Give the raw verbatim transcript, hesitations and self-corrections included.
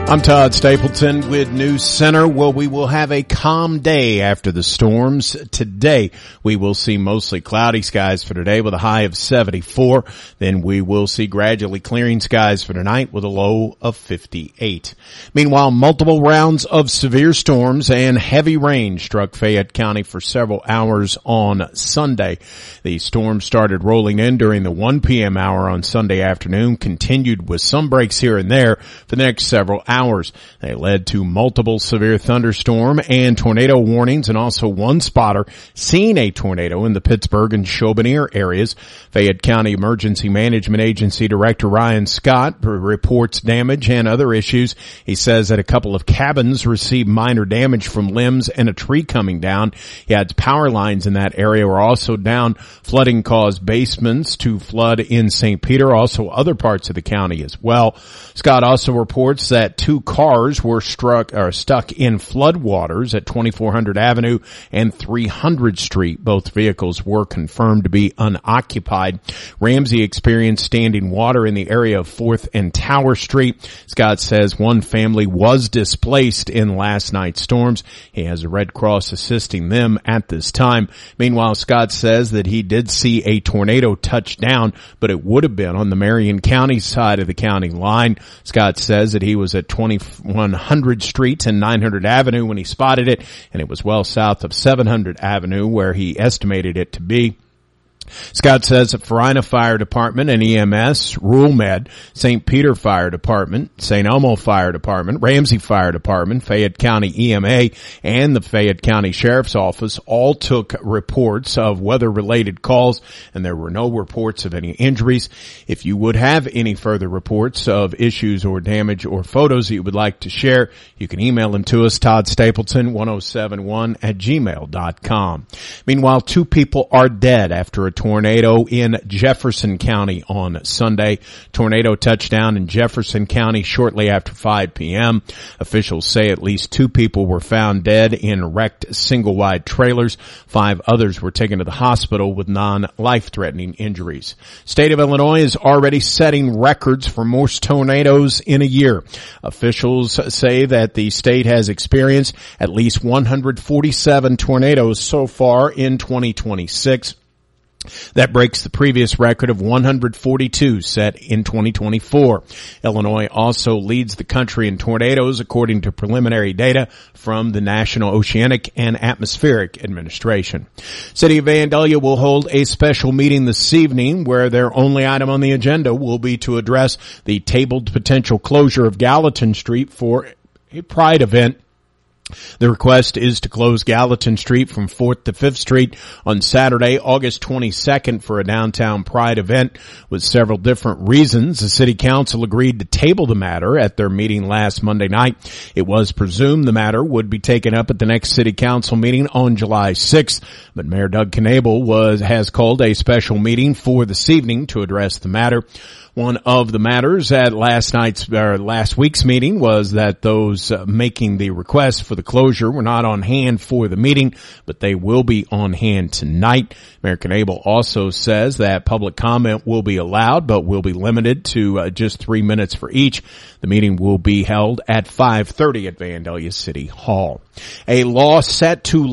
I'm Todd Stapleton with News Center. Well, we will have a calm day after the storms. Today, we will see mostly cloudy skies for today with a high of seventy-four. Then we will see gradually clearing skies for tonight with a low of fifty-eight. Meanwhile, multiple rounds of severe storms and heavy rain struck Fayette County for several hours on Sunday. The storm started rolling in during the one p.m. hour on Sunday afternoon, continued with some breaks here and there for the next several hours. Hours. They led to multiple severe thunderstorm and tornado warnings, and also one spotter seeing a tornado in the Pittsburgh and Chauboneer areas. Fayette County Emergency Management Agency Director Ryan Scott reports damage and other issues. He says that a couple of cabins received minor damage from limbs and a tree coming down. He adds power lines in that area were also down. Flooding caused basements to flood in Saint Peter, also other parts of the county as well. Scott also reports that two cars were struck or stuck in floodwaters at twenty-four hundred Avenue and three hundred Street. Both vehicles were confirmed to be unoccupied. Ramsey experienced standing water in the area of fourth and Tower Street. Scott says one family was displaced in last night's storms. He has a Red Cross assisting them at this time. Meanwhile, Scott says that he did see a tornado touch down, but it would have been on the Marion County side of the county line. Scott says that he was at twenty-one hundred Street and nine hundred Avenue when he spotted it, and it was well south of seven hundred Avenue where he estimated it to be. Scott says that Farina Fire Department and E M S, Rural Med, Saint Peter Fire Department, Saint Elmo Fire Department, Ramsey Fire Department, Fayette County E M A, and the Fayette County Sheriff's Office all took reports of weather-related calls, and there were no reports of any injuries. If you would have any further reports of issues or damage or photos that you would like to share, you can email them to us, Todd Stapleton one oh seven one at gmail dot com. Meanwhile, two people are dead after a tornado in Jefferson County on Sunday. Tornado touchdown in Jefferson County shortly after five p.m. Officials say at least two people were found dead in wrecked single-wide trailers. Five others were taken to the hospital with non-life-threatening injuries. State of Illinois is already setting records for most tornadoes in a year. Officials say that the state has experienced at least one hundred forty-seven tornadoes so far in twenty twenty-six. That breaks the previous record of one hundred forty-two set in twenty twenty-four. Illinois also leads the country in tornadoes according to preliminary data from the National Oceanic and Atmospheric Administration. City of Vandalia will hold a special meeting this evening where their only item on the agenda will be to address the tabled potential closure of Gallatin Street for a Pride event. The request is to close Gallatin Street from fourth to fifth Street on Saturday, August twenty-second for a downtown Pride event. With several different reasons, the City Council agreed to table the matter at their meeting last Monday night. It was presumed the matter would be taken up at the next City Council meeting on July sixth, but Mayor Doug Knable was, has called a special meeting for this evening to address the matter. One of the matters at last night's or last week's meeting was that those uh, making the request for the closure were not on hand for the meeting, but they will be on hand tonight. Mayor Knable also says that public comment will be allowed, but will be limited to uh, just three minutes for each. The meeting will be held at five thirty at Vandalia City Hall. A law set to